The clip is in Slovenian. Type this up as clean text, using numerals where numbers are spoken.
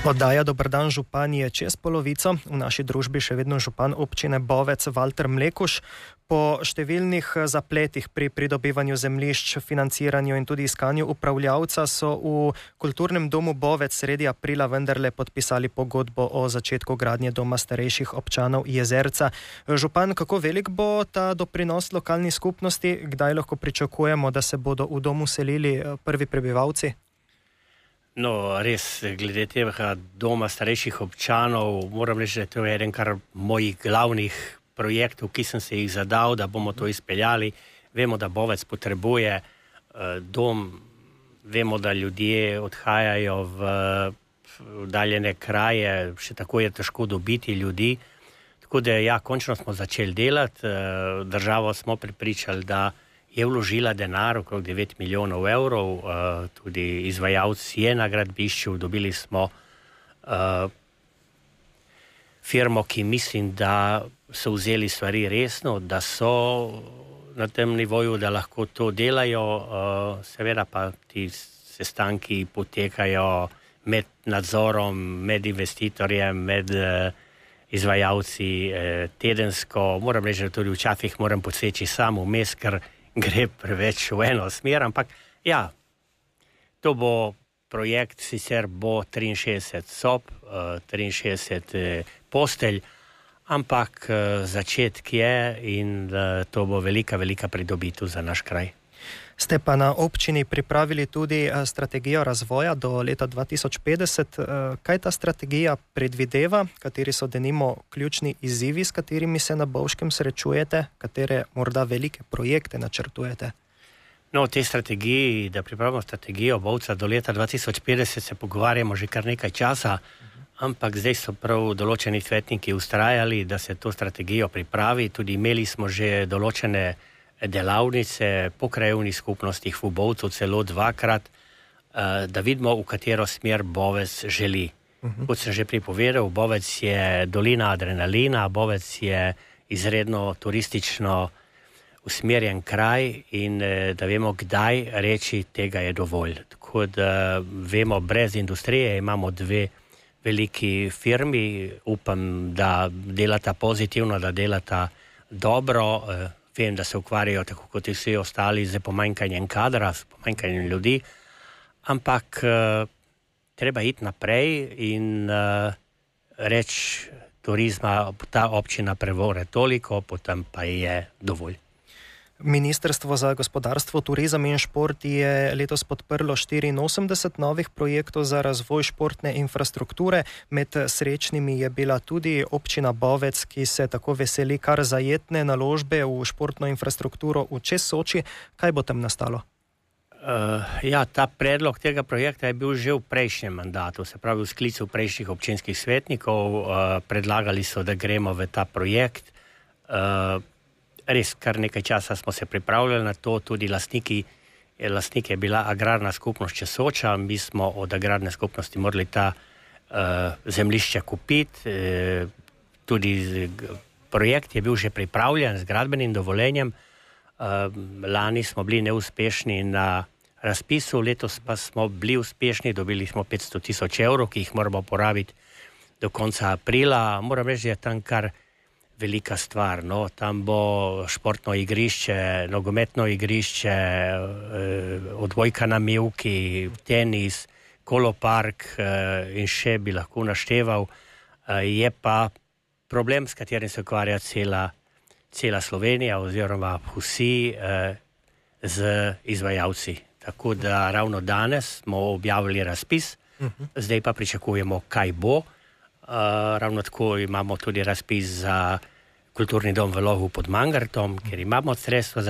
Oddaja Dober dan župan je čez polovico. V naši družbi še vedno župan občine Bovec Valter Mlekuž. Po številnih zapletih pri pridobivanju zemljišč, financiranju in tudi iskanju upravljavca so v Kulturnem domu Bovec sredi aprila vendarle podpisali pogodbo o začetku gradnje doma starejših občanov Jezerca. Župan, kako velik bo ta doprinos lokalni skupnosti? Kdaj lahko pričakujemo, da se bodo v domu selili prvi prebivalci? No, res, glede tega doma starejših občanov, moram reči, da je to eden kar mojih glavnih projektov, ki sem se jih zadal, da bomo to izpeljali. Vemo, da Bovec potrebuje dom, vemo, da ljudje odhajajo v daljene kraje, še tako je težko dobiti ljudi. Tako da ja, končno smo začeli delati, državo smo prepričali, da je vložila denar, okrog 9 milijonov evrov, tudi izvajalec je na gradbišču, dobili smo firmo, ki mislim, da so vzeli stvari resno, da so na tem nivoju, da lahko to delajo, seveda pa ti sestanki potekajo med nadzorom, med investitorjem, med izvajalci tedensko. Moram reči, da tudi včasih moram poseči sam vmes, ker gre preveč v eno smer, ampak ja, to bo projekt, sicer bo 63 sob, 63 postelj, ampak začetek je in to bo velika pridobitev za naš kraj. Ste pa na občini pripravili tudi strategijo razvoja do leta 2050. Kaj ta strategija predvideva? Kateri so denimo ključni izzivi, s katerimi se na Bovškem srečujete? Katere morda velike projekte načrtujete? No, v tej strategiji, da pripravimo strategijo Bovca do leta 2050, se pogovarjamo že kar nekaj časa, ampak zdaj so prav določeni svetniki ustrajali, da se to strategijo pripravi. Tudi imeli smo že določene delavnice po krajevnih skupnostih v Bovcu, celo dvakrat, da vidimo, v katero smer Bovec želi. Kot sem že pripovedal, Bovec je dolina adrenalina, Bovec je izredno turistično usmerjen kraj in da vemo, kdaj reči, tega je dovolj. Tako da vemo, brez industrije imamo dve veliki firmi, upam, da delata pozitivno, da delata dobro. Vem, da se ukvarjajo tako kot vsi ostali z pomanjkanjem kadra, z pomanjkanjem ljudi, ampak treba iti naprej in reči turizma, ta občina prevore toliko, potem pa je dovolj. Ministrstvo za gospodarstvo, turizem in šport je letos podprlo 84 novih projektov za razvoj športne infrastrukture. Med srečnimi je bila tudi občina Bovec, ki se tako veseli kar zajetne naložbe v športno infrastrukturo v čez Soči. Kaj bo tam nastalo? Ja, ta predlog tega projekta je bil že v prejšnjem mandatu, se pravi v sklicu prejšnjih občinskih svetnikov. Predlagali so, da gremo v ta projekt. Res, kar nekaj časa smo se pripravljali na to, tudi lastnik je bila agrarna skupnost Česoča, mi smo od agrarne skupnosti morali ta zemljišče kupiti, tudi projekt je bil že pripravljen z gradbenim dovoljenjem, lani smo bili neuspešni na razpisu, letos pa smo bili uspešni, dobili smo 500 000 evrov, ki jih moramo porabiti do konca aprila. Moram reči, da je tam kar velika stvar, no, tam bo športno igrišče, nogometno igrišče, odbojka na mivki, tenis, kolopark in še bi lahko našteval. Je pa problem, s katerim se ukvarja cela Slovenija oziroma vsi z izvajalci. Tako da ravno danes smo objavili razpis, zdaj pa pričakujemo, kaj bo. Ravno tako imamo tudi razpis za kulturni dom v Logu pod Mangartom, ker imamo sredstva za